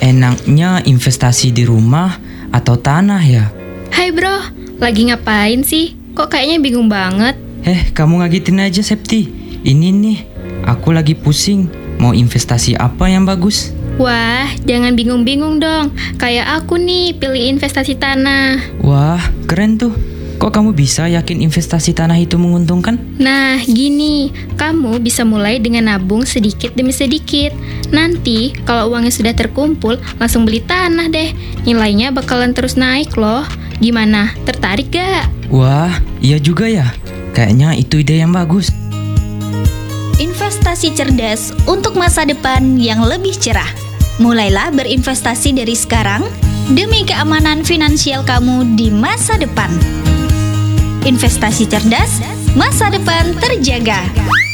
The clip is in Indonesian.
Enaknya investasi di rumah atau tanah ya? Hai bro, lagi ngapain sih? Kok kayaknya bingung banget? Kamu ngagetin aja Septi. Ini nih, aku lagi pusing. Mau investasi apa yang bagus? Wah, jangan bingung-bingung dong. Kayak aku nih, pilih investasi tanah. Wah, keren tuh. Kok kamu bisa yakin investasi tanah itu menguntungkan? Nah, gini, kamu bisa mulai dengan nabung sedikit demi sedikit. Nanti, kalau uangnya sudah terkumpul, langsung beli tanah deh. Nilainya bakalan terus naik loh. Gimana, tertarik gak? Wah, iya juga ya. Kayaknya itu ide yang bagus. Investasi cerdas untuk masa depan yang lebih cerah. Mulailah berinvestasi dari sekarang demi keamanan finansial kamu di masa depan. Investasi cerdas, masa depan terjaga.